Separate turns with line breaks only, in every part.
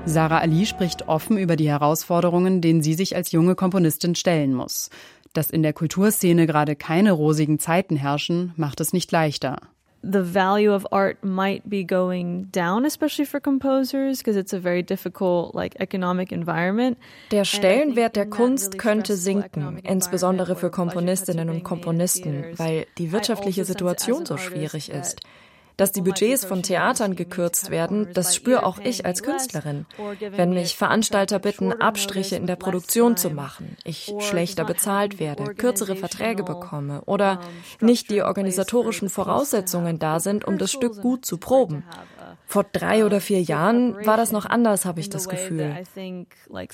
Sarah Ali spricht offen über die Herausforderungen, denen sie sich als junge Komponistin stellen muss. Dass in der Kulturszene gerade keine rosigen Zeiten herrschen, macht es nicht leichter.
The value of art might be going down, especially for composers, because it's a very difficult, economic environment.
Der Stellenwert der Kunst könnte sinken, insbesondere für Komponistinnen und Komponisten, weil die wirtschaftliche Situation so schwierig ist. Dass die Budgets von Theatern gekürzt werden, das spüre auch ich als Künstlerin. Wenn mich Veranstalter bitten, Abstriche in der Produktion zu machen, ich schlechter bezahlt werde, kürzere Verträge bekomme oder nicht die organisatorischen Voraussetzungen da sind, um das Stück gut zu proben. Vor 3 oder 4 Jahren war das noch anders, habe ich das Gefühl.
I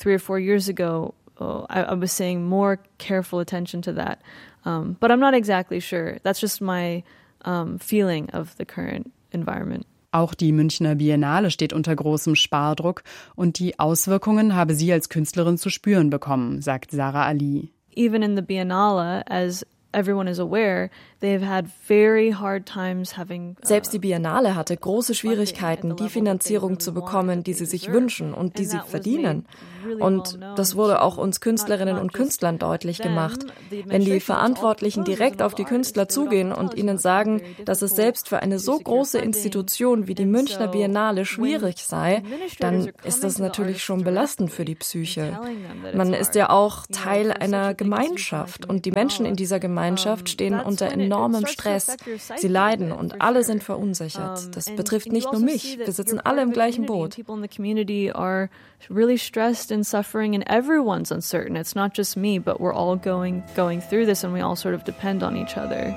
was paying more careful attention to that. But I'm not exactly sure. That's just my feeling of the current environment.
Auch die Münchner Biennale steht unter großem Spardruck und die Auswirkungen habe sie als Künstlerin zu spüren bekommen, sagt Sarah Ali.
Even in the Biennale, as everyone is aware, they've had very hard times having.
Selbst die Biennale hatte große Schwierigkeiten, die Finanzierung zu bekommen, die sie sich wünschen und die sie verdienen. Und das wurde auch uns Künstlerinnen und Künstlern deutlich gemacht. Wenn die Verantwortlichen direkt auf die Künstler zugehen und ihnen sagen, dass es selbst für eine so große Institution wie die Münchner Biennale schwierig sei, dann ist das natürlich schon belastend für die Psyche. Man ist ja auch Teil einer Gemeinschaft und die Menschen in dieser Gemeinschaft stehen unter enormem Stress. Sie leiden und alle sind verunsichert. Das betrifft nicht nur mich. Wir sitzen alle im gleichen Boot.
Really stressed and suffering, and everyone's uncertain. It's not just me, but we're all going through this, and we all sort of depend on each other.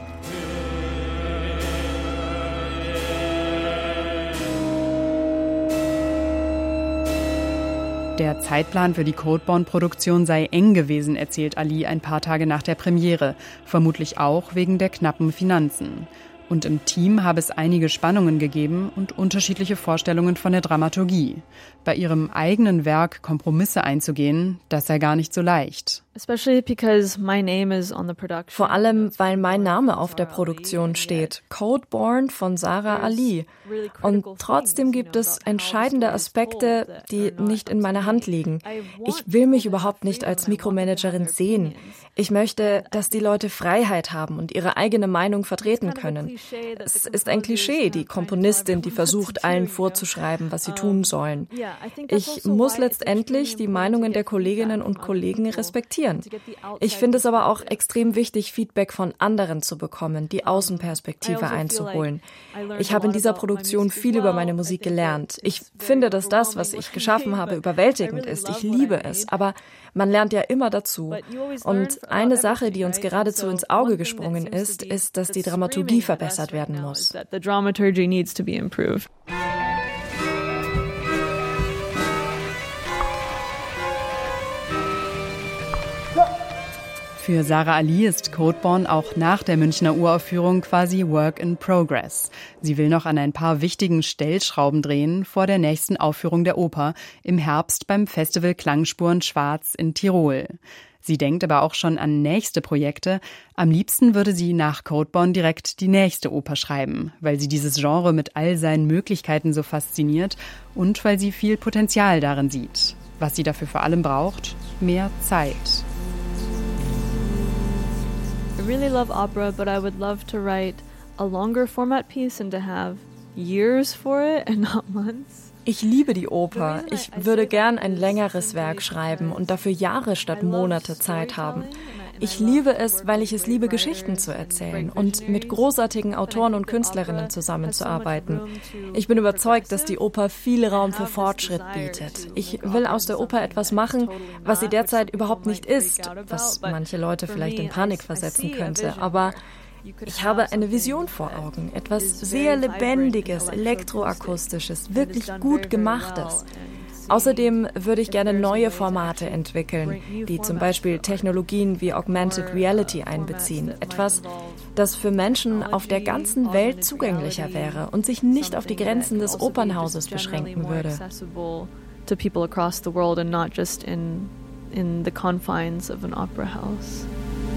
Der Zeitplan für die Codeborn-Produktion sei eng gewesen, erzählt Ali ein paar Tage nach der Premiere, vermutlich auch wegen der knappen Finanzen. Und im Team habe es einige Spannungen gegeben und unterschiedliche Vorstellungen von der Dramaturgie. Bei ihrem eigenen Werk Kompromisse einzugehen, das sei gar nicht so leicht.
Vor allem, weil mein Name auf der Produktion steht. Codeborn von Sarah Ali. Und trotzdem gibt es entscheidende Aspekte, die nicht in meiner Hand liegen. Ich will mich überhaupt nicht als Mikromanagerin sehen. Ich möchte, dass die Leute Freiheit haben und ihre eigene Meinung vertreten können. Es ist ein Klischee, die Komponistin, die versucht, allen vorzuschreiben, was sie tun sollen. Ich muss letztendlich die Meinungen der Kolleginnen und Kollegen respektieren. Ich finde es aber auch extrem wichtig, Feedback von anderen zu bekommen, die Außenperspektive einzuholen. Ich habe in dieser Produktion viel über meine Musik gelernt. Ich finde, dass das, was ich geschaffen habe, überwältigend ist. Ich liebe es, aber man lernt ja immer dazu. Und eine Sache, die uns geradezu ins Auge gesprungen ist, dass die Dramaturgie verbessert werden muss.
Für Sarah Ali ist Codeborn auch nach der Münchner Uraufführung quasi Work in Progress. Sie will noch an ein paar wichtigen Stellschrauben drehen vor der nächsten Aufführung der Oper im Herbst beim Festival Klangspuren Schwarz in Tirol. Sie denkt aber auch schon an nächste Projekte. Am liebsten würde sie nach Codeborn direkt die nächste Oper schreiben, weil sie dieses Genre mit all seinen Möglichkeiten so fasziniert und weil sie viel Potenzial darin sieht. Was sie dafür vor allem braucht? Mehr Zeit.
I really love opera, but I would love to write a longer format piece and to have years for it and not months.
Ich liebe die Oper. Ich würde gern ein längeres Werk schreiben und dafür Jahre statt Monate Zeit haben. Ich liebe es, weil ich es liebe, Geschichten zu erzählen und mit großartigen Autoren und Künstlerinnen zusammenzuarbeiten. Ich bin überzeugt, dass die Oper viel Raum für Fortschritt bietet. Ich will aus der Oper etwas machen, was sie derzeit überhaupt nicht ist, was manche Leute vielleicht in Panik versetzen könnte, aber ich habe eine Vision vor Augen, etwas sehr Lebendiges, Elektroakustisches, wirklich gut Gemachtes. Außerdem würde ich gerne neue Formate entwickeln, die zum Beispiel Technologien wie Augmented Reality einbeziehen. Etwas, das für Menschen auf der ganzen Welt zugänglicher wäre und sich nicht auf die Grenzen des Opernhauses beschränken würde.
To people across the world and not just in the confines of an opera house.